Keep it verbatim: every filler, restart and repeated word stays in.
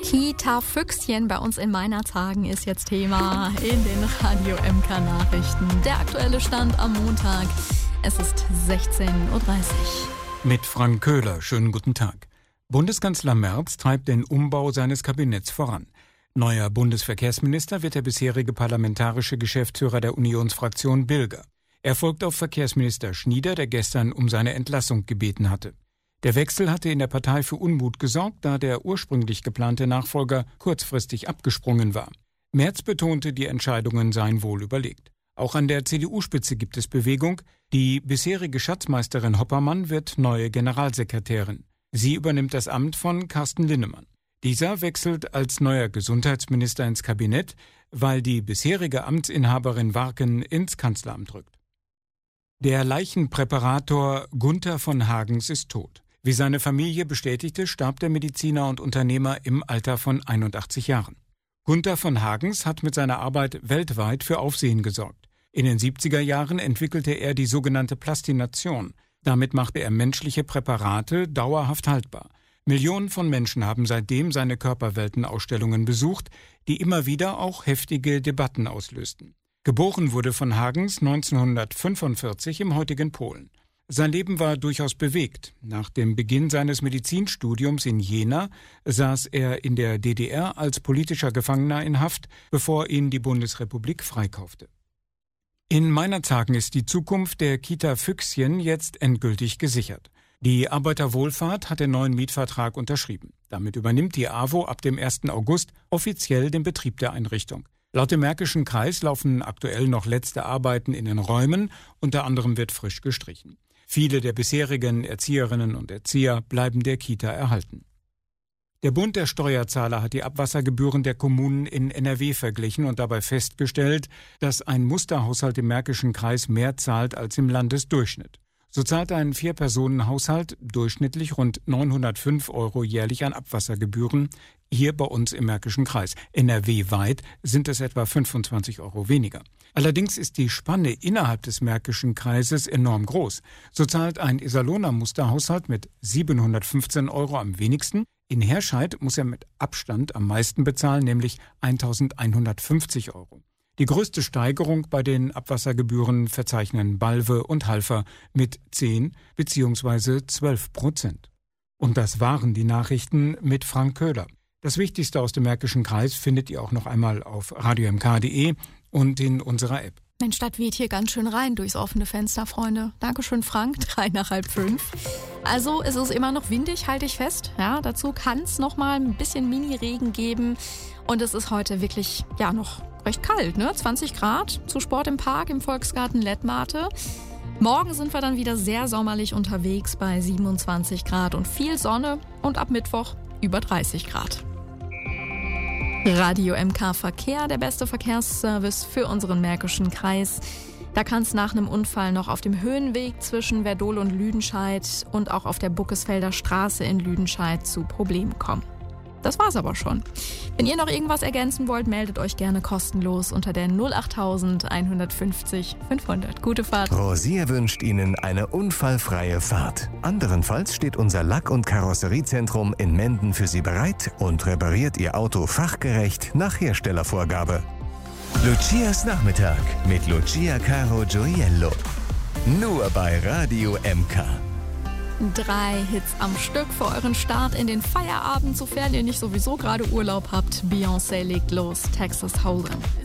Kita-Füchschen bei uns in Meinerzhagen ist jetzt Thema in den Radio M K-Nachrichten. Der aktuelle Stand am Montag. Es ist sechzehn Uhr dreißig. Mit Frank Köhler, schönen guten Tag. Bundeskanzler Merz treibt den Umbau seines Kabinetts voran. Neuer Bundesverkehrsminister wird der bisherige parlamentarische Geschäftsführer der Unionsfraktion Bilger. Er folgt auf Verkehrsminister Schnieder, der gestern um seine Entlassung gebeten hatte. Der Wechsel hatte in der Partei für Unmut gesorgt, da der ursprünglich geplante Nachfolger kurzfristig abgesprungen war. Merz betonte, die Entscheidungen seien wohl überlegt. Auch an der C D U-Spitze gibt es Bewegung. Die bisherige Schatzmeisterin Hoppermann wird neue Generalsekretärin. Sie übernimmt das Amt von Carsten Linnemann. Dieser wechselt als neuer Gesundheitsminister ins Kabinett, weil die bisherige Amtsinhaberin Warken ins Kanzleramt rückt. Der Leichenpräparator Gunther von Hagens ist tot. Wie seine Familie bestätigte, starb der Mediziner und Unternehmer im Alter von einundachtzig Jahren. Gunther von Hagens hat mit seiner Arbeit weltweit für Aufsehen gesorgt. In den siebziger Jahren entwickelte er die sogenannte Plastination. Damit machte er menschliche Präparate dauerhaft haltbar. Millionen von Menschen haben seitdem seine Körperweltenausstellungen besucht, die immer wieder auch heftige Debatten auslösten. Geboren wurde von Hagens neunzehnhundertfünfundvierzig im heutigen Polen. Sein Leben war durchaus bewegt. Nach dem Beginn seines Medizinstudiums in Jena saß er in der D D R als politischer Gefangener in Haft, bevor ihn die Bundesrepublik freikaufte. In Meinerzhagen ist die Zukunft der Kita Füchschen jetzt endgültig gesichert. Die Arbeiterwohlfahrt hat den neuen Mietvertrag unterschrieben. Damit übernimmt die A W O ab dem ersten August offiziell den Betrieb der Einrichtung. Laut dem Märkischen Kreis laufen aktuell noch letzte Arbeiten in den Räumen, unter anderem wird frisch gestrichen. Viele der bisherigen Erzieherinnen und Erzieher bleiben der Kita erhalten. Der Bund der Steuerzahler hat die Abwassergebühren der Kommunen in N R W verglichen und dabei festgestellt, dass ein Musterhaushalt im Märkischen Kreis mehr zahlt als im Landesdurchschnitt. So zahlt ein Vier-Personen-Haushalt durchschnittlich rund neunhundertfünf Euro jährlich an Abwassergebühren, hier bei uns im Märkischen Kreis. N R W-weit sind es etwa fünfundzwanzig Euro weniger. Allerdings ist die Spanne innerhalb des Märkischen Kreises enorm groß. So zahlt ein Iserlohner Musterhaushalt mit siebenhundertfünfzehn Euro am wenigsten. In Herscheid muss er mit Abstand am meisten bezahlen, nämlich eintausendeinhundertfünfzig Euro. Die größte Steigerung bei den Abwassergebühren verzeichnen Balve und Halver mit zehn bzw. zwölf Prozent. Und das waren die Nachrichten mit Frank Köhler. Das Wichtigste aus dem Märkischen Kreis findet ihr auch noch einmal auf radio m k punkt d e und in unserer App. Mensch, das weht hier ganz schön rein durchs offene Fenster, Freunde. Dankeschön, Frank. Drei nach halb fünf. Also, es ist immer noch windig, halte ich fest. Ja, dazu kann es noch mal ein bisschen Mini-Regen geben. Und es ist heute wirklich, ja, noch recht kalt, ne? zwanzig Grad zu Sport im Park im Volksgarten Lettmate. Morgen sind wir dann wieder sehr sommerlich unterwegs bei siebenundzwanzig Grad und viel Sonne. Und ab Mittwoch über dreißig Grad. Radio M K Verkehr, der beste Verkehrsservice für unseren Märkischen Kreis. Da kann es nach einem Unfall noch auf dem Höhenweg zwischen Werdohl und Lüdenscheid und auch auf der Buckesfelder Straße in Lüdenscheid zu Problemen kommen. Das war's aber schon. Wenn ihr noch irgendwas ergänzen wollt, meldet euch gerne kostenlos unter der null acht eins fünfzig fünfhundert. Gute Fahrt. Rosier wünscht Ihnen eine unfallfreie Fahrt. Anderenfalls steht unser Lack- und Karosseriezentrum in Menden für Sie bereit und repariert Ihr Auto fachgerecht nach Herstellervorgabe. Lucias Nachmittag mit Lucia Caro Gioiello. Nur bei Radio M K. Drei Hits am Stück für euren Start in den Feierabend, sofern ihr nicht sowieso gerade Urlaub habt. Beyoncé legt los, Texas Hold'em.